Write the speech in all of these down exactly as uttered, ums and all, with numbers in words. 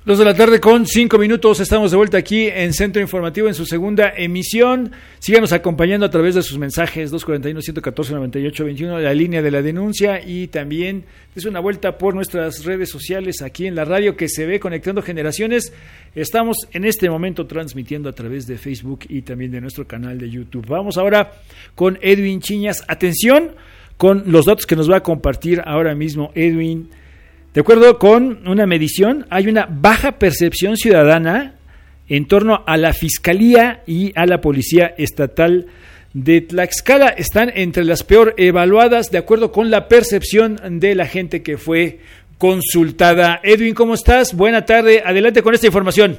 Dos de la tarde con cinco minutos, estamos de vuelta aquí en Centro Informativo en su segunda emisión. Síganos acompañando a través de sus mensajes dos cuatro uno, uno uno cuatro, nueve ocho dos uno, la línea de la denuncia, y también des una vuelta por nuestras redes sociales aquí en la radio que se ve Conectando Generaciones. Estamos en este momento transmitiendo a través de Facebook y también de nuestro canal de YouTube. Vamos ahora con Edwin Chiñas. Atención con los datos que nos va a compartir ahora mismo Edwin. De acuerdo con una medición, hay una baja percepción ciudadana en torno a la Fiscalía y a la Policía Estatal de Tlaxcala. Están entre las peor evaluadas de acuerdo con la percepción de la gente que fue consultada. Edwin, ¿cómo estás? Buena tarde, adelante con esta información.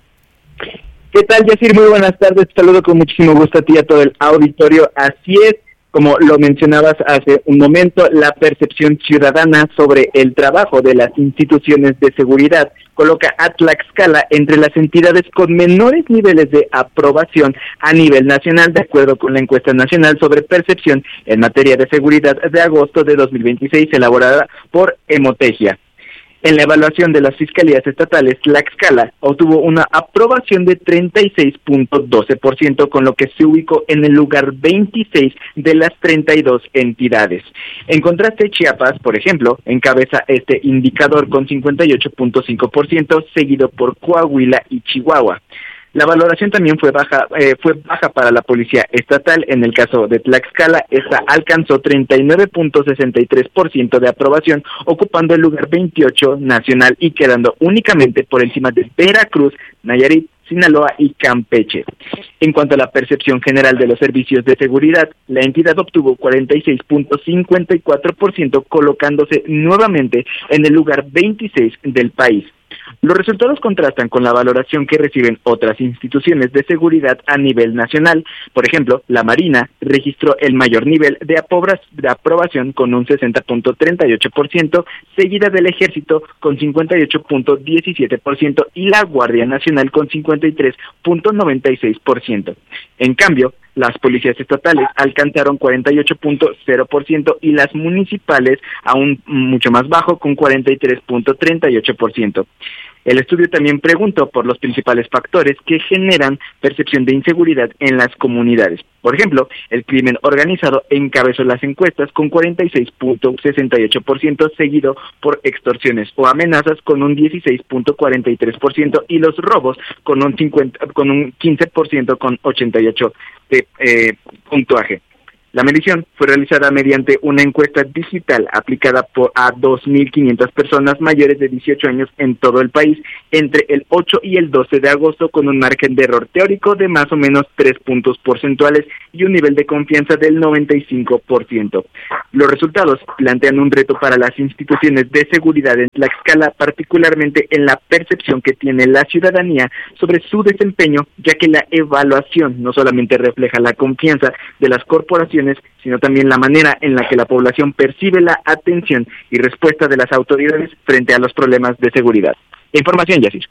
¿Qué tal, Yacir? Muy buenas tardes, te saludo con muchísimo gusto a ti y a todo el auditorio. Así es. Como lo mencionabas hace un momento, la percepción ciudadana sobre el trabajo de las instituciones de seguridad coloca a Tlaxcala entre las entidades con menores niveles de aprobación a nivel nacional, de acuerdo con la encuesta nacional sobre percepción en materia de seguridad de agosto de dos mil veintiséis, elaborada por Emotegia. En la evaluación de las fiscalías estatales, Tlaxcala obtuvo una aprobación de treinta y seis punto doce por ciento, con lo que se ubicó en el lugar veintiséis de las treinta y dos entidades. En contraste, Chiapas, por ejemplo, encabeza este indicador con cincuenta y ocho punto cinco por ciento, seguido por Coahuila y Chihuahua. La valoración también fue baja eh, fue baja para la Policía Estatal. En el caso de Tlaxcala, esta alcanzó treinta y nueve punto sesenta y tres por ciento de aprobación, ocupando el lugar veintiocho nacional y quedando únicamente por encima de Veracruz, Nayarit, Sinaloa y Campeche. En cuanto a la percepción general de los servicios de seguridad, la entidad obtuvo cuarenta y seis punto cincuenta y cuatro por ciento, colocándose nuevamente en el lugar veintiséis del país. Los resultados contrastan con la valoración que reciben otras instituciones de seguridad a nivel nacional. Por ejemplo, la Marina registró el mayor nivel de, apobras, de aprobación con un sesenta punto treinta y ocho por ciento, seguida del Ejército con cincuenta y ocho punto diecisiete por ciento y la Guardia Nacional con cincuenta y tres punto noventa y seis por ciento. En cambio, las policías estatales alcanzaron cuarenta y ocho punto cero por ciento y las municipales aún mucho más bajo con cuarenta y tres punto treinta y ocho por ciento. El estudio también preguntó por los principales factores que generan percepción de inseguridad en las comunidades. Por ejemplo, el crimen organizado encabezó las encuestas con cuarenta y seis punto sesenta y ocho por ciento, seguido por extorsiones o amenazas con un dieciséis punto cuarenta y tres por ciento y los robos con un cincuenta, con un quince por ciento con ochenta y ocho por ciento de eh, puntuaje. La medición fue realizada mediante una encuesta digital aplicada por a dos mil quinientas personas mayores de dieciocho años en todo el país entre el ocho y el doce de agosto, con un margen de error teórico de más o menos tres puntos porcentuales y un nivel de confianza del noventa y cinco por ciento. Los resultados plantean un reto para las instituciones de seguridad en Tlaxcala, particularmente en la percepción que tiene la ciudadanía sobre su desempeño, ya que la evaluación no solamente refleja la confianza de las corporaciones, sino también la manera en la que la población percibe la atención y respuesta de las autoridades frente a los problemas de seguridad. Información, Yacir.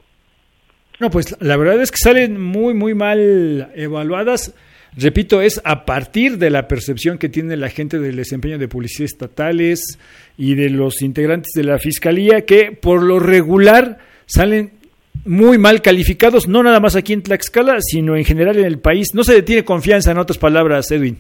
No, pues la verdad es que salen muy, muy mal evaluadas. Repito, es a partir de la percepción que tiene la gente del desempeño de policías estatales y de los integrantes de la Fiscalía, que por lo regular salen muy mal calificados, no nada más aquí en Tlaxcala, sino en general en el país. No se le tiene confianza, en otras palabras, Edwin.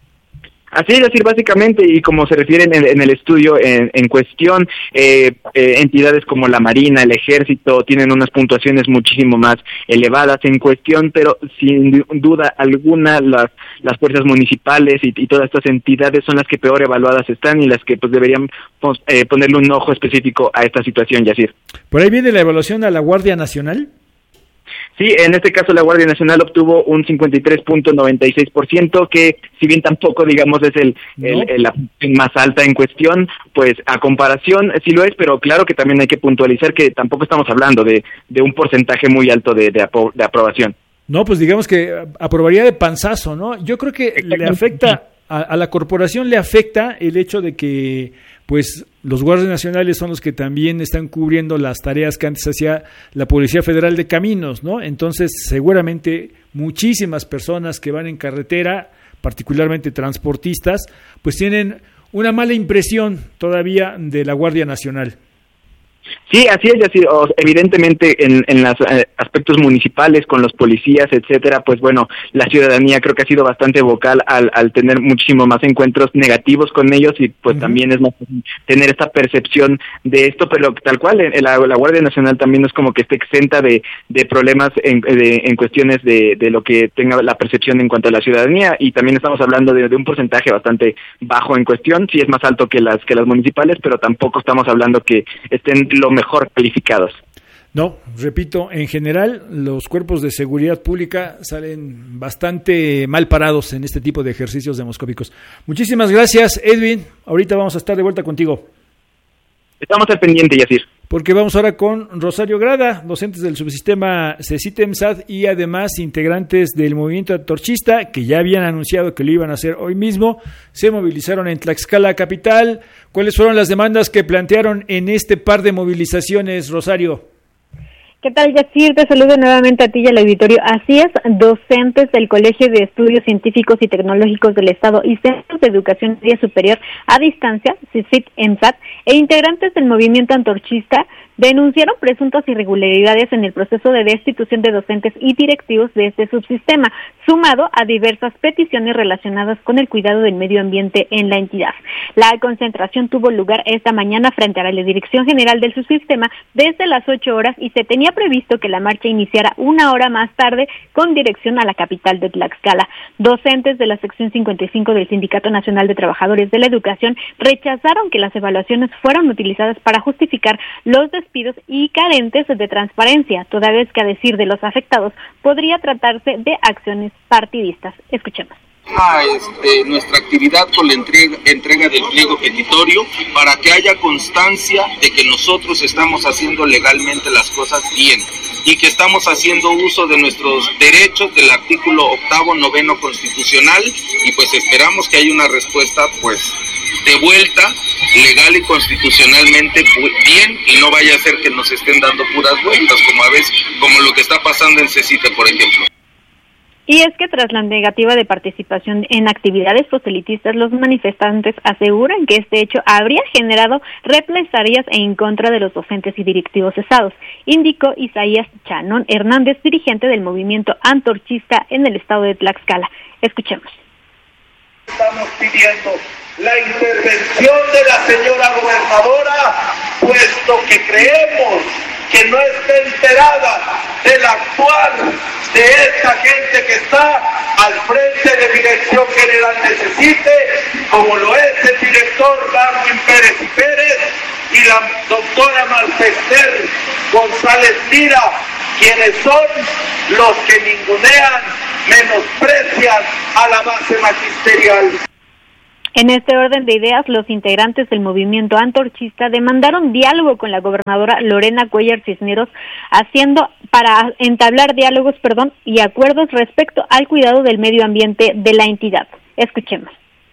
Así es decir, básicamente, y como se refiere en el, en el estudio en, en cuestión, eh, eh, entidades como la Marina, el Ejército, tienen unas puntuaciones muchísimo más elevadas en cuestión, pero sin duda alguna las las fuerzas municipales y, y todas estas entidades son las que peor evaluadas están y las que pues deberían pues, eh, ponerle un ojo específico a esta situación, Yacir. ¿Por ahí viene la evaluación a la Guardia Nacional? Sí, en este caso la Guardia Nacional obtuvo un cincuenta y tres punto noventa y seis por ciento, que si bien tampoco, digamos, es el, no. el, el la más alta en cuestión, pues a comparación sí lo es, pero claro que también hay que puntualizar que tampoco estamos hablando de, de un porcentaje muy alto de, de, apro- de aprobación. No, pues digamos que aprobaría de panzazo, ¿no? Yo creo que le afecta, a, a la corporación le afecta el hecho de que pues los guardias nacionales son los que también están cubriendo las tareas que antes hacía la Policía Federal de Caminos, ¿no? Entonces, seguramente muchísimas personas que van en carretera, particularmente transportistas, pues tienen una mala impresión todavía de la Guardia Nacional. Sí, así es, así, o, evidentemente en, en los eh, aspectos municipales, con los policías, etcétera, pues bueno, la ciudadanía creo que ha sido bastante vocal al, al tener muchísimo más encuentros negativos con ellos y pues uh-huh. también es más fácil tener esta percepción de esto, pero tal cual, la, la Guardia Nacional también no es como que esté exenta de, de problemas en, de, en cuestiones de, de lo que tenga la percepción en cuanto a la ciudadanía, y también estamos hablando de, de un porcentaje bastante bajo en cuestión, sí es más alto que las que las municipales, pero tampoco estamos hablando que estén lo mejor calificados. No, repito, en general los cuerpos de seguridad pública salen bastante mal parados en este tipo de ejercicios demoscópicos. Muchísimas gracias, Edwin. Ahorita vamos a estar de vuelta contigo. Estamos al pendiente, Yacir. Porque vamos ahora con Rosario Grada, docentes del subsistema CECITEMSAT y además integrantes del movimiento antorchista, que ya habían anunciado que lo iban a hacer hoy mismo. Se movilizaron en Tlaxcala capital. ¿Cuáles fueron las demandas que plantearon en este par de movilizaciones, Rosario? ¿Qué tal, Yacir? Te saludo nuevamente a ti y al auditorio. Así es, docentes del Colegio de Estudios Científicos y Tecnológicos del Estado y Centros de Educación Media Superior a Distancia, CECITEMSAT, e integrantes del movimiento antorchista denunciaron presuntas irregularidades en el proceso de destitución de docentes y directivos de este subsistema, sumado a diversas peticiones relacionadas con el cuidado del medio ambiente en la entidad. La concentración tuvo lugar esta mañana frente a la Dirección General del subsistema desde las ocho horas y se tenía previsto que la marcha iniciara una hora más tarde con dirección a la capital de Tlaxcala. Docentes de la sección cincuenta y cinco del Sindicato Nacional de Trabajadores de la Educación rechazaron que las evaluaciones fueran utilizadas para justificar los despidos y carentes de transparencia, toda vez que, a decir de los afectados, podría tratarse de acciones partidistas. Escuchemos. A este, nuestra actividad con la entrega, entrega del pliego petitorio para que haya constancia de que nosotros estamos haciendo legalmente las cosas bien y que estamos haciendo uso de nuestros derechos del artículo octavo, noveno constitucional, y pues esperamos que haya una respuesta pues de vuelta legal y constitucionalmente bien, y no vaya a ser que nos estén dando puras vueltas como a veces, como lo que está pasando en CECITE, por ejemplo. Y es que tras la negativa de participación en actividades proselitistas, los manifestantes aseguran que este hecho habría generado represalias en contra de los docentes y directivos cesados, indicó Isaías Chanón Hernández, dirigente del movimiento antorchista en el estado de Tlaxcala. Escuchemos. Estamos pidiendo la intervención de la señora gobernadora, puesto que creemos que no está enterada del actuar de esta gente que está al frente de Dirección General de CECITE, como lo es el director Darwin Pérez y Pérez y la doctora Marcester González Mira, quienes son los que ningunean, menosprecian a la base magisterial. En este orden de ideas, los integrantes del movimiento antorchista demandaron diálogo con la gobernadora Lorena Cuellar Cisneros, haciendo para entablar diálogos, perdón, y acuerdos respecto al cuidado del medio ambiente de la entidad. Escuchemos.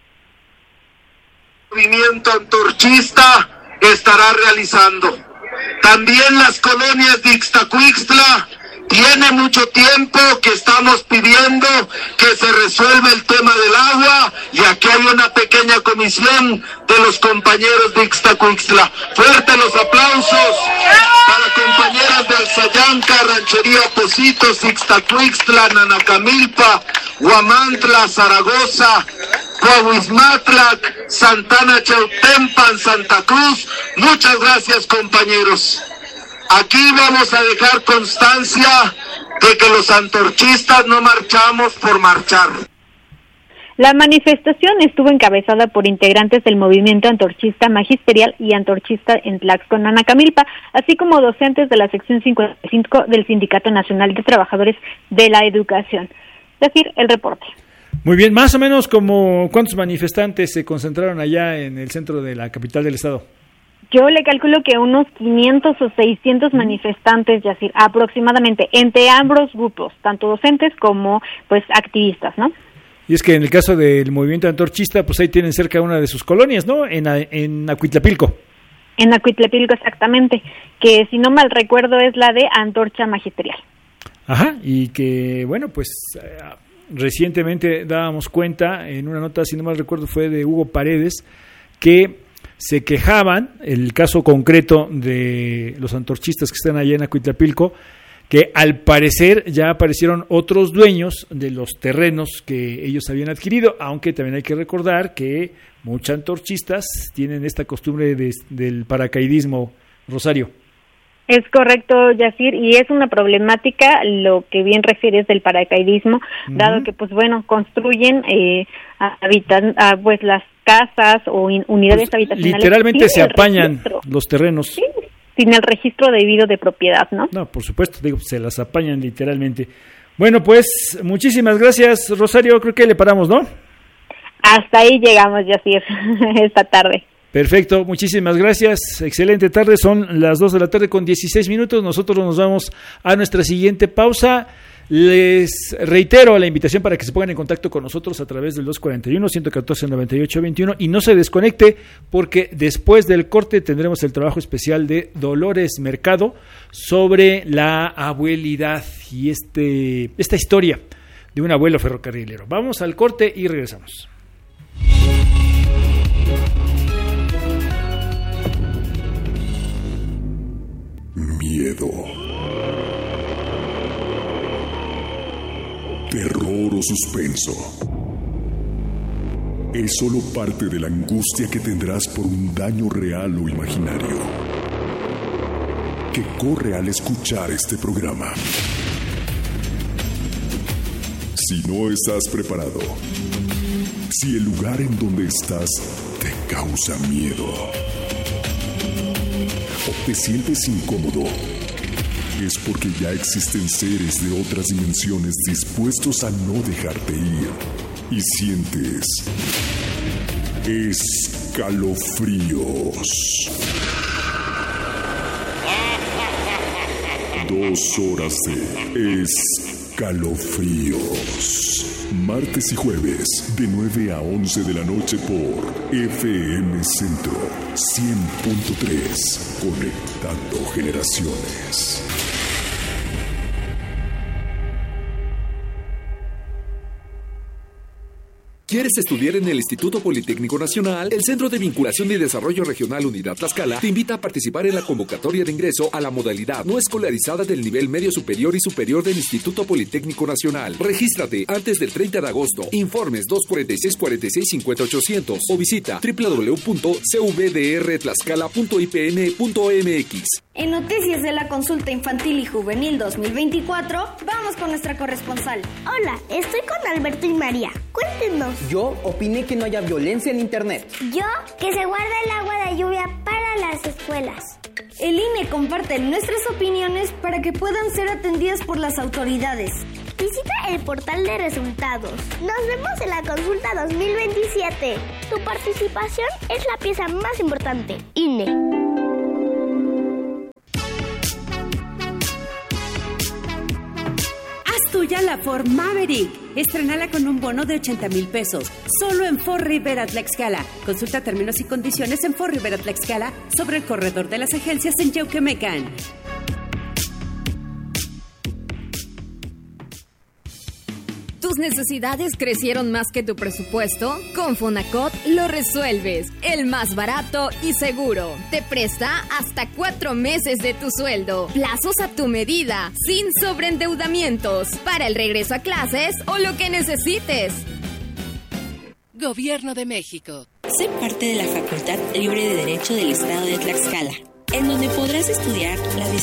El movimiento antorchista estará realizando. También las colonias de Ixtacuixtla. Tiene mucho tiempo que estamos pidiendo que se resuelva el tema del agua, y aquí hay una pequeña comisión de los compañeros de Ixtacuixtla. Fuerte los aplausos para compañeras de Alzayanca, Ranchería Positos, Ixtacuixtla, Nanacamilpa, Huamantla, Zaragoza, Coahuizmatlac, Santana Chautempan, Santa Cruz. Muchas gracias, compañeros. Aquí vamos a dejar constancia de que los antorchistas no marchamos por marchar. La manifestación estuvo encabezada por integrantes del movimiento antorchista magisterial y antorchista en Tlaxcala, Nanacamilpa, así como docentes de la sección cincuenta y cinco del Sindicato Nacional de Trabajadores de la Educación. Es decir, el reporte. Muy bien, más o menos como ¿cuántos manifestantes se concentraron allá en el centro de la capital del estado? Yo le calculo que unos quinientos o seiscientos manifestantes, Yacir, aproximadamente, entre ambos grupos, tanto docentes como pues activistas, ¿no? Y es que en el caso del movimiento antorchista, pues ahí tienen cerca una de sus colonias, ¿no? En, en Acuitlapilco. En Acuitlapilco, exactamente, que si no mal recuerdo es la de Antorcha Magisterial. Ajá, y que, bueno, pues eh, recientemente dábamos cuenta en una nota, si no mal recuerdo, fue de Hugo Paredes, que se quejaban, el caso concreto de los antorchistas que están allá en Acuitlapilco, que al parecer ya aparecieron otros dueños de los terrenos que ellos habían adquirido, aunque también hay que recordar que muchos antorchistas tienen esta costumbre de, del paracaidismo. Rosario. Es correcto, Yacir, y es una problemática lo que bien refieres del paracaidismo, uh-huh. dado que, pues bueno, construyen eh, habitan, a, pues las casas o in, unidades pues, habitacionales. Literalmente se apañan registro. los terrenos. Sí, sin el registro debido de propiedad, ¿no? No, por supuesto, digo, se las apañan literalmente. Bueno, pues, muchísimas gracias, Rosario, creo que le paramos, ¿no? Hasta ahí llegamos, Yacir, esta tarde. Perfecto, muchísimas gracias, excelente tarde, son las dos de la tarde con dieciséis minutos, nosotros nos vamos a nuestra siguiente pausa. Les reitero la invitación para que se pongan en contacto con nosotros a través del dos cuarenta y uno, ciento catorce, noventa y ocho veintiuno y no se desconecte porque después del corte tendremos el trabajo especial de Dolores Mercado sobre la abuelidad y este esta historia de un abuelo ferrocarrilero. Vamos al corte y regresamos. Miedo, terror o suspenso es solo parte de la angustia que tendrás por un daño real o imaginario que corre al escuchar este programa. Si no estás preparado, si el lugar en donde estás te causa miedo o te sientes incómodo, es porque ya existen seres de otras dimensiones dispuestos a no dejarte ir y sientes escalofríos. Dos horas de escalofríos. Martes y jueves, de nueve a once de la noche por F M Centro cien punto tres, conectando generaciones. ¿Quieres estudiar en el Instituto Politécnico Nacional? El Centro de Vinculación y Desarrollo Regional Unidad Tlaxcala te invita a participar en la convocatoria de ingreso a la modalidad no escolarizada del nivel medio superior y superior del Instituto Politécnico Nacional. Regístrate antes del treinta de agosto. Informes dos cuarenta y seis, cuarenta y seis, cincuenta ochocientos o visita doble u doble u doble u punto c v d r tlaxcala punto i p n punto m x. En Noticias de la Consulta Infantil y Juvenil dos mil veinticuatro, vamos con nuestra corresponsal. Hola, estoy con Alberto y María. Cuéntenos. Yo opiné que no haya violencia en Internet. Yo, que se guarde el agua de lluvia para las escuelas. El I N E comparte nuestras opiniones para que puedan ser atendidas por las autoridades. Visita el portal de resultados. Nos vemos en la consulta dos mil veintisiete. Tu participación es la pieza más importante. I N E. Tuya la Ford Maverick. Estrenala con un bono de ochenta mil pesos. Solo en Ford Rivera Tlaxcala. Consulta términos y condiciones en Ford Rivera Tlaxcala sobre el corredor de las agencias en Yauquemecan. ¿Tus necesidades crecieron más que tu presupuesto? Con Fonacot lo resuelves. El más barato y seguro. Te presta hasta cuatro meses de tu sueldo. Plazos a tu medida, sin sobreendeudamientos. Para el regreso a clases o lo que necesites. Gobierno de México. Sé parte de la Facultad Libre de Derecho del Estado de Tlaxcala, en donde podrás estudiar la